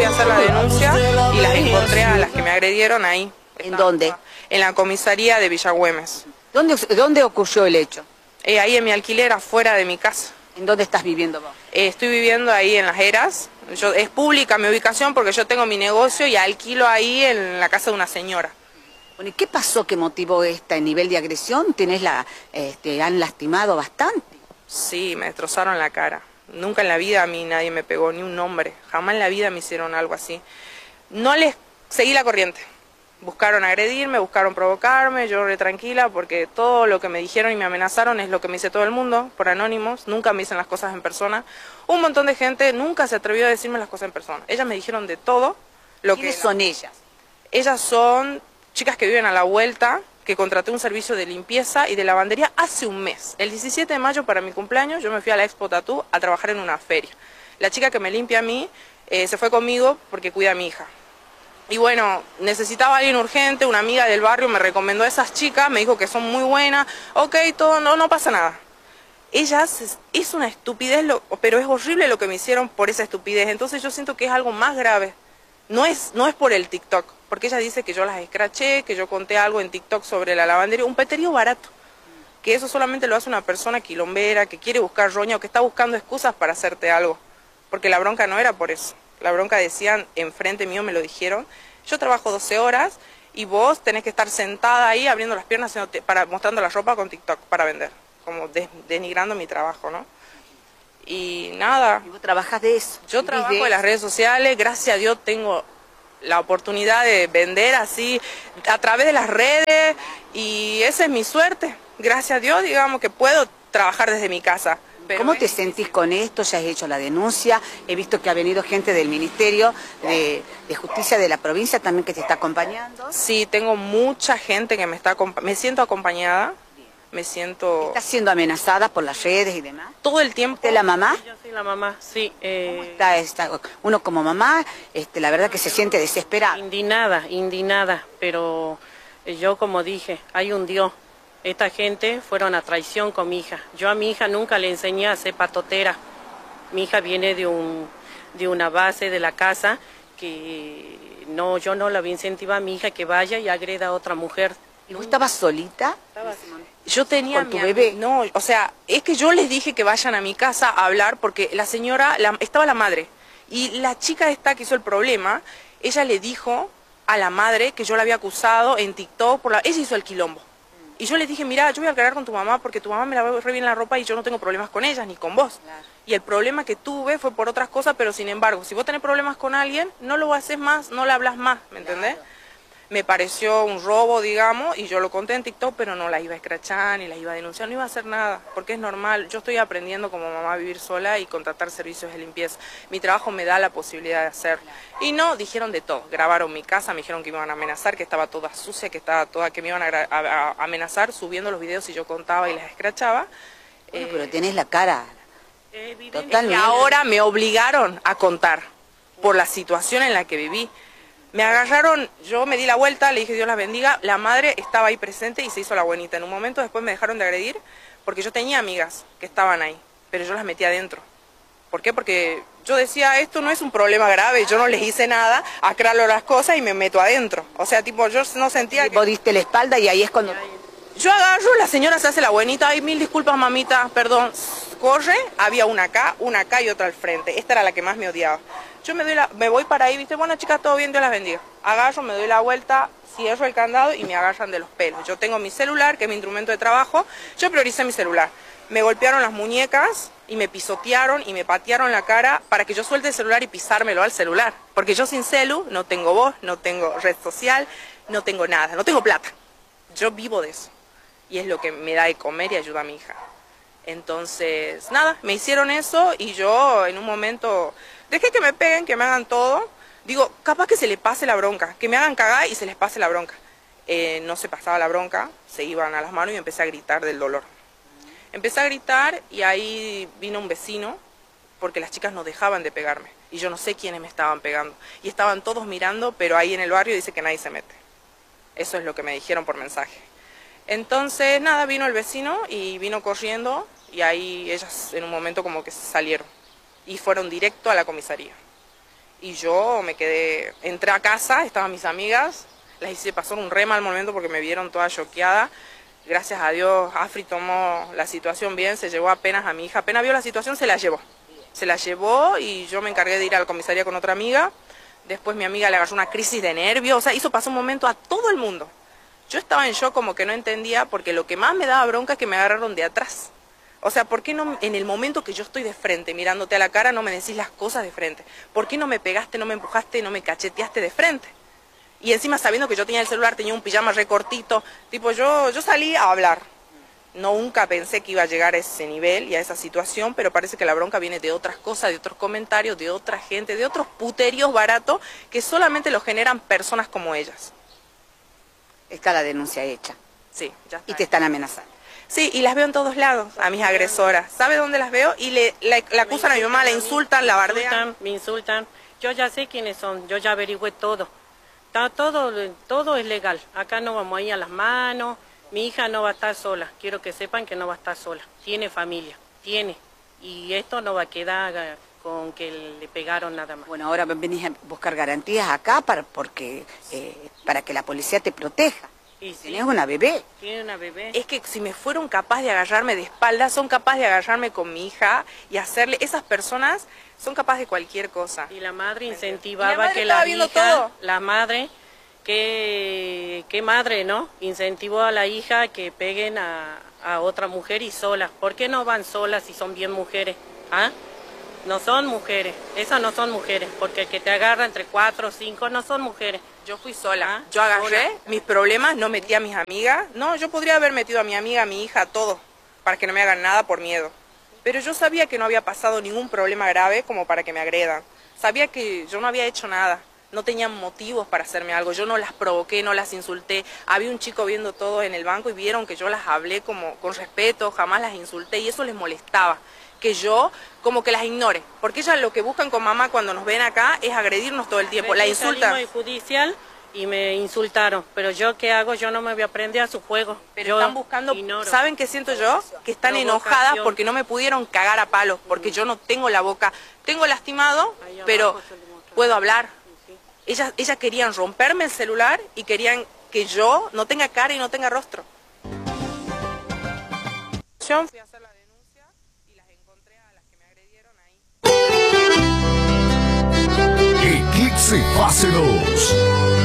a hacer la denuncia y las encontré a las que me agredieron ahí. ¿En dónde? En la comisaría de Villa Güemes. ¿Dónde ocurrió el hecho? Ahí en mi alquiler, afuera de mi casa. ¿En dónde estás viviendo vos? Estoy viviendo ahí en Las Heras. Es pública mi ubicación porque yo tengo mi negocio y alquilo ahí en la casa de una señora. Bueno, ¿y qué pasó que motivó este nivel de agresión? ¿Te han lastimado bastante? Sí, me destrozaron la cara. Nunca en la vida a mí nadie me pegó, ni un hombre. Jamás en la vida me hicieron algo así. No les seguí la corriente. Buscaron agredirme, buscaron provocarme, yo re tranquila porque todo lo que me dijeron y me amenazaron es lo que me dice todo el mundo, por anónimos, nunca me dicen las cosas en persona. Un montón de gente nunca se atrevió a decirme las cosas en persona. Ellas me dijeron de todo lo que... ¿Quiénes son ellas? Ellas son chicas que viven a la vuelta, que contraté un servicio de limpieza y de lavandería hace un mes. El 17 de mayo para mi cumpleaños yo me fui a la Expo Tattoo a trabajar en una feria. La chica que me limpia a mí se fue conmigo porque cuida a mi hija. Y bueno, necesitaba a alguien urgente, una amiga del barrio me recomendó a esas chicas, me dijo que son muy buenas, ok, todo, no pasa nada. Ellas, es una estupidez, pero es horrible lo que me hicieron por esa estupidez, entonces yo siento que es algo más grave. No es por el TikTok, porque ella dice que yo las escraché, que yo conté algo en TikTok sobre la lavandería, un peterío barato. Que eso solamente lo hace una persona quilombera, que quiere buscar roña o que está buscando excusas para hacerte algo. Porque la bronca no era por eso. La bronca decían, enfrente mío me lo dijeron, yo trabajo 12 horas y vos tenés que estar sentada ahí abriendo las piernas mostrando la ropa con TikTok para vender, como denigrando mi trabajo, ¿no? Y nada. ¿Y vos trabajas de eso? Yo trabajo en las redes sociales, gracias a Dios tengo la oportunidad de vender así a través de las redes y esa es mi suerte. Gracias a Dios, digamos que puedo trabajar desde mi casa. ¿Cómo te sentís con esto? ¿Ya has hecho la denuncia? He visto que ha venido gente del Ministerio de Justicia de la provincia también que te está acompañando. Sí, tengo mucha gente que me está acompañando. Me siento acompañada, me siento... ¿Estás siendo amenazada por las redes y demás? Todo el tiempo. ¿Usted es la mamá? Sí, yo soy la mamá, sí. ¿Cómo está? Uno como mamá, la verdad que se siente desesperada. Indignada, pero yo como dije, hay un Dios. Esta gente fueron a traición con mi hija. Yo a mi hija nunca le enseñé a ser patotera. Mi hija viene de una base de la casa que yo no la voy a incentivar a mi hija que vaya y agreda a otra mujer. ¿Y vos estabas solita? Yo tenía ¿Con tu bebé? No, o sea, es que yo les dije que vayan a mi casa a hablar porque la señora, estaba la madre. Y la chica esta que hizo el problema, ella le dijo a la madre que yo la había acusado en TikTok, ella hizo el quilombo. Y yo les dije, mira, yo voy a cargar con tu mamá porque tu mamá me lava re bien la ropa y yo no tengo problemas con ellas ni con vos. Claro. Y el problema que tuve fue por otras cosas, pero sin embargo, si vos tenés problemas con alguien, no lo haces más, no le hablas más, ¿me entendés? Claro. Me pareció un robo, digamos, y yo lo conté en TikTok, pero no la iba a escrachar, ni la iba a denunciar, no iba a hacer nada, porque es normal. Yo estoy aprendiendo como mamá a vivir sola y contratar servicios de limpieza. Mi trabajo me da la posibilidad de hacerlo. Y no, dijeron de todo. Grabaron mi casa, me dijeron que me iban a amenazar, que estaba toda sucia, que me iban a amenazar subiendo los videos si yo contaba y les escrachaba. Bueno, pero tenés la cara totalmente. Y ahora me obligaron a contar por la situación en la que viví. Me agarraron, yo me di la vuelta, le dije Dios las bendiga, la madre estaba ahí presente y se hizo la buenita. En un momento después me dejaron de agredir porque yo tenía amigas que estaban ahí, pero yo las metí adentro. ¿Por qué? Porque yo decía, esto no es un problema grave, yo no les hice nada, aclaro las cosas y me meto adentro. O sea, tipo, yo no sentía que... Vos diste la espalda y ahí es cuando... Yo agarro, la señora se hace la buenita, ay, mil disculpas mamita, perdón, corre, había una acá y otra al frente, esta era la que más me odiaba. Yo me voy para ahí, viste, bueno chicas, todo bien, Dios las bendiga. Agarro, me doy la vuelta, cierro el candado y me agarran de los pelos. Yo tengo mi celular, que es mi instrumento de trabajo, yo prioricé mi celular. Me golpearon las muñecas y me pisotearon y me patearon la cara para que yo suelte el celular y pisármelo al celular. Porque yo sin celu no tengo voz, no tengo red social, no tengo nada, no tengo plata. Yo vivo de eso. Y es lo que me da de comer y ayuda a mi hija. Entonces, nada, me hicieron eso y yo en un momento dejé que me peguen, que me hagan todo. Digo, capaz que se le pase la bronca, que me hagan cagar y se les pase la bronca. No se pasaba la bronca, se iban a las manos y empecé a gritar del dolor. Empecé a gritar y ahí vino un vecino, porque las chicas no dejaban de pegarme. Y yo no sé quiénes me estaban pegando. Y estaban todos mirando, pero ahí en el barrio dice que nadie se mete. Eso es lo que me dijeron por mensaje. Entonces, nada, vino el vecino y vino corriendo y ahí ellas en un momento como que salieron y fueron directo a la comisaría. Y yo me quedé, entré a casa, estaban mis amigas, las hice pasar un re mal momento porque me vieron toda choqueada. Gracias a Dios, Afri tomó la situación bien, se llevó apenas a mi hija, apenas vio la situación, se la llevó. Se la llevó y yo me encargué de ir a la comisaría con otra amiga. Después mi amiga le agarró una crisis de nervios, o sea, hizo pasar un momento a todo el mundo. Yo estaba en shock, como que no entendía, porque lo que más me daba bronca es que me agarraron de atrás. O sea, ¿por qué no en el momento que yo estoy de frente, mirándote a la cara, no me decís las cosas de frente? ¿Por qué no me pegaste, no me empujaste, no me cacheteaste de frente? Y encima sabiendo que yo tenía el celular, tenía un pijama recortito, tipo yo salí a hablar. Nunca pensé que iba a llegar a ese nivel y a esa situación, pero parece que la bronca viene de otras cosas, de otros comentarios, de otra gente, de otros puterios baratos que solamente los generan personas como ellas. Está la denuncia hecha. Sí, ya está. Y te están amenazando. Sí, y las veo en todos lados, a mis agresoras. ¿Sabe dónde las veo? Y la acusan a mi mamá, la insultan, la bardean. Me insultan. Yo ya sé quiénes son, yo ya averigüé todo. Todo es legal. Acá no vamos a ir a las manos. Mi hija no va a estar sola. Quiero que sepan que no va a estar sola. Tiene familia, tiene. Y esto no va a quedar con que le pegaron nada más. Bueno, ahora venís a buscar garantías acá para que la policía te proteja. Y sí, tenés una bebé. Tiene una bebé. Es que si me fueron capaces de agarrarme de espaldas, son capaces de agarrarme con mi hija y hacerle... Esas personas son capaces de cualquier cosa. Y la madre incentivaba madre que estaba la viendo hija, todo. la madre, qué madre, ¿no? Incentivó a la hija que peguen a otra mujer y solas. ¿Por qué no van solas si son bien mujeres? ¿Ah? No son mujeres, esas no son mujeres, porque el que te agarra entre 4 o 5 no son mujeres. Yo fui sola, ¿Ah? yo agarré Sola. mis problemas, no metí a mis amigas. No, yo podría haber metido a mi amiga, a mi hija, a todo, para que no me hagan nada por miedo. Pero yo sabía que no había pasado ningún problema grave como para que me agredan. Sabía que yo no había hecho nada, no tenían motivos para hacerme algo. Yo no las provoqué, no las insulté. Había un chico viendo todo en el banco y vieron que yo las hablé como con respeto, jamás las insulté y eso les molestaba. Que yo como que las ignore, porque ellas lo que buscan con mamá cuando nos ven acá es agredirnos todo el tiempo, la insultan. Salimos del judicial y me insultaron, pero yo qué hago, yo no me voy a prender a su juego. Pero yo están buscando, ignoro. ¿saben qué siento yo? Que están Provocación. enojadas porque no me pudieron cagar a palos, porque yo no tengo la boca, tengo lastimado, Ahí pero abajo se le muestra. puedo hablar. Sí. Ellas querían romperme el celular y querían que yo no tenga cara y no tenga rostro. Yo fui a hacer la denuncia y las encontré a las que me agredieron ahí. Eclipse Fase 2.